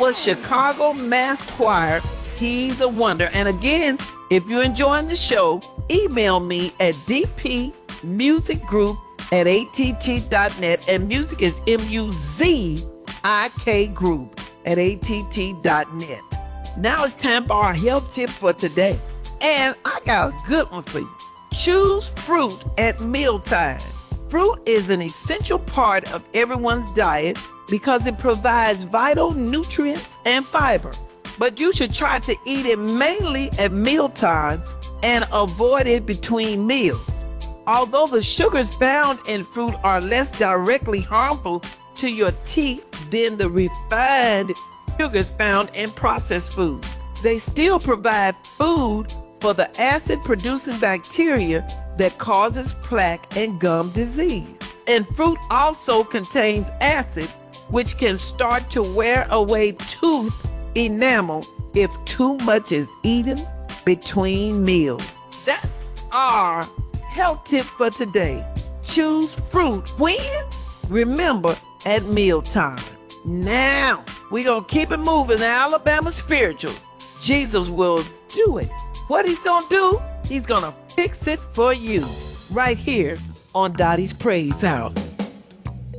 was Chicago Mass Choir, He's a Wonder. And again, if you're enjoying the show, email me at dpmusicgroup@att.net. And music is MUZIK group@att.net. Now it's time for our health tip for today. And I got a good one for you. Choose fruit at mealtime. Fruit is an essential part of everyone's diet because it provides vital nutrients and fiber. But you should try to eat it mainly at meal times and avoid it between meals. Although the sugars found in fruit are less directly harmful to your teeth than the refined sugars found in processed foods, they still provide food for the acid-producing bacteria that causes plaque and gum disease. And fruit also contains acid, which can start to wear away tooth enamel if too much is eaten between meals. That's our health tip for today. Choose fruit when? Remember, at mealtime. Now, we're going to keep it moving in Alabama Spirituals. Jesus will do it. What he's going to do, he's going to fix it for you. Right here on Dottie's Praise House.